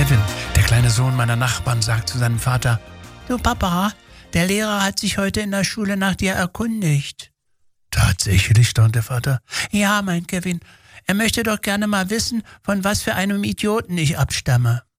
Kevin, der kleine Sohn meiner Nachbarn, sagt zu seinem Vater: Du Papa, der Lehrer hat sich heute in der Schule nach dir erkundigt. Tatsächlich, staunt der Vater. Ja, meint Kevin, er möchte doch gerne mal wissen, von was für einem Idioten ich abstamme.